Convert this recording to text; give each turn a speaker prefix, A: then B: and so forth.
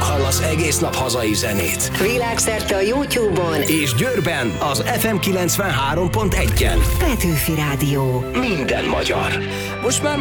A: nálunk hallasz egész nap hazai zenét.
B: Világszerte a YouTube-on
A: És Győrben az FM 93.1-en.
B: Petőfi Rádió.
A: Minden magyar. Most már